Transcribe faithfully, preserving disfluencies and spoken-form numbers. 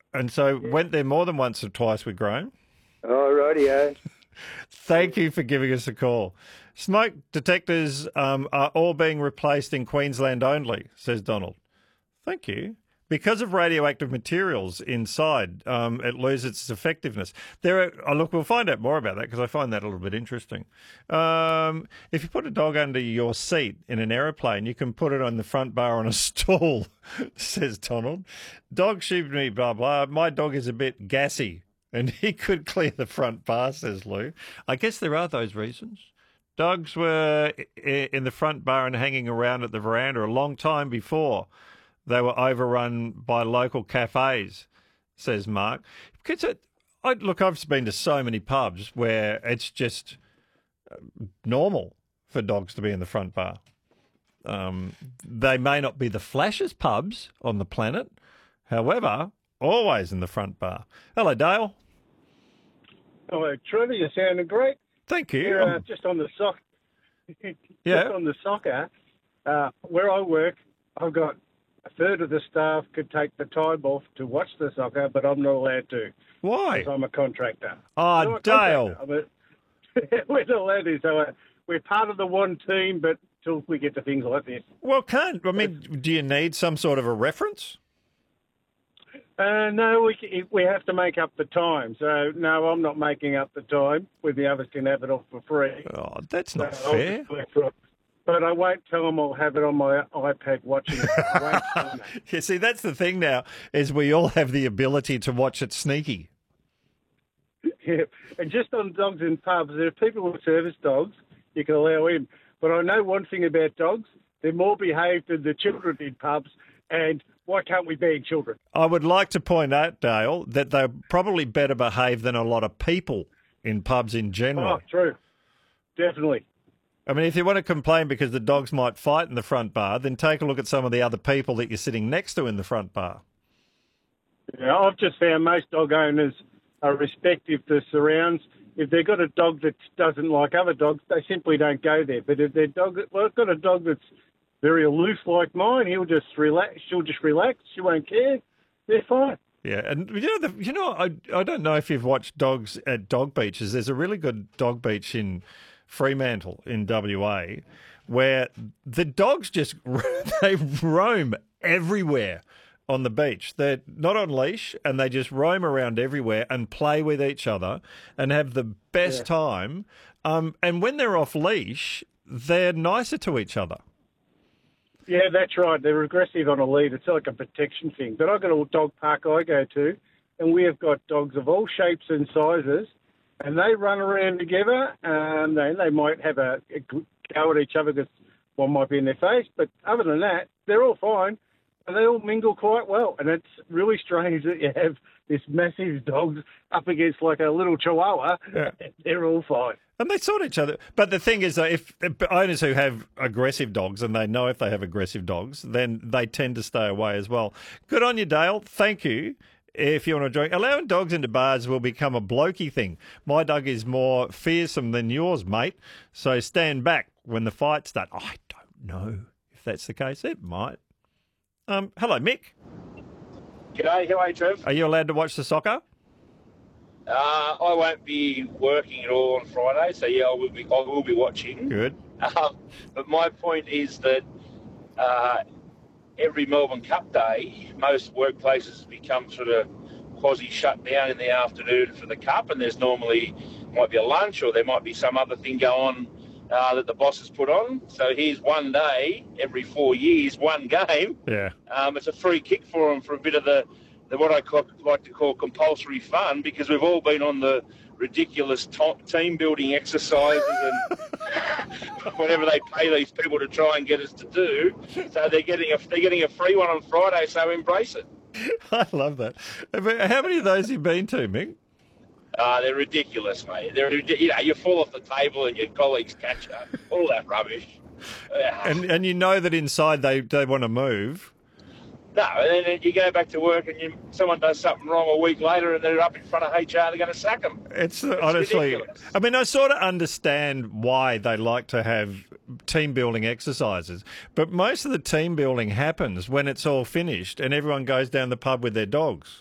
And so went there more than once or twice with Graham. Oh, rightio. Thank you for giving us a call. Smoke detectors um, are all being replaced in Queensland only, says Donald. Thank you. Because of radioactive materials inside, um, it loses its effectiveness. There are, oh, look, we'll find out more about that because I find that a little bit interesting. Um, if you put a dog under your seat in an aeroplane, you can put it on the front bar on a stool, says Donald. Dog shooed me, blah, blah. My dog is a bit gassy and he could clear the front bar, says Lou. I guess there are those reasons. Dogs were in the front bar and hanging around at the veranda a long time before they were overrun by local cafes, says Mark. Because it, I, look, I've been to so many pubs where it's just normal for dogs to be in the front bar. Um, they may not be the flashiest pubs on the planet, however, always in the front bar. Hello, Dale. Hello, Trevor. You're sounding great. Thank you. Yeah, uh, just on the soc- just yeah. on the soccer, uh, where I work, I've got a third of the staff could take the time off to watch the soccer, but I'm not allowed to. Why? Because I'm a contractor. Oh, Dale. I'm a, we're not allowed to, so uh, we're part of the one team, but till we get to things like this. Well, can't, I mean, do you need some sort of a reference? Uh, no, we we have to make up the time. So, no, I'm not making up the time when the others can have it off for free. Oh, that's not so fair. But I won't tell them I'll have it on my iPad watching it. I won't tell them. You see, that's the thing now, is we all have the ability to watch it sneaky. Yeah, and just on dogs in pubs, there are people with service dogs, you can allow in. But I know one thing about dogs, they're more behaved than the children in pubs, and why can't we ban children? I would like to point out, Dale, that they're probably better behaved than a lot of people in pubs in general. Oh, true. Definitely. I mean, if you want to complain because the dogs might fight in the front bar, then take a look at some of the other people that you're sitting next to in the front bar. Yeah, I've just found most dog owners are respective to surrounds. If they've got a dog that doesn't like other dogs, they simply don't go there. But if their dog, well, I've got a dog that's very aloof like mine, he'll just relax. She'll just relax. She won't care. They're fine. Yeah, and you know, the, you know, I I don't know if you've watched dogs at dog beaches. There's a really good dog beach in Fremantle in W A, where the dogs just they roam everywhere on the beach. They're not on leash and they just roam around everywhere and play with each other and have the best yeah. time. Um, and when they're off leash, they're nicer to each other. Yeah, that's right. They're aggressive on a lead. It's like a protection thing. But I've got a dog park I go to, and we have got dogs of all shapes and sizes. And they run around together, and they, they might have a, a go at each other because one might be in their face. But other than that, they're all fine, and they all mingle quite well. And it's really strange that you have this massive dog up against like a little chihuahua. Yeah. They're all fine. And they sort each other. But the thing is, though, if, if owners who have aggressive dogs, and they know if they have aggressive dogs, then they tend to stay away as well. Good on you, Dale. Thank you. If you want to join, allowing dogs into bars will become a blokey thing. My dog is more fearsome than yours, mate. So stand back when the fight starts. I don't know if that's the case. It might. Um, hello, Mick. G'day, how are you, Trev? Are you allowed to watch the soccer? Uh, I won't be working at all on Friday, so yeah, I will be. I will be watching. Good. Um, but my point is that uh, every Melbourne Cup day, most workplaces become sort of quasi shut down in the afternoon for the Cup, and there's normally might be a lunch or there might be some other thing go on uh, that the bosses put on. So here's one day every four years, one game. Yeah. Um, it's a free kick for them for a bit of the. The, what I call, like to call compulsory fun, because we've all been on the ridiculous to- team building exercises and whatever they pay these people to try and get us to do. So they're getting a they're getting a free one on Friday. So embrace it. I love that. How many of those have you been to, Mick? Uh, they're ridiculous, mate. They're you know you fall off the table and your colleagues catch you. All that rubbish. and and you know that inside they they want to move. No, and then you go back to work and you, someone does something wrong a week later and they're up in front of H R, they're going to sack them. It's, it's honestly, ridiculous. I mean, I sort of understand why they like to have team building exercises, but most of the team building happens when it's all finished and everyone goes down the pub with their dogs.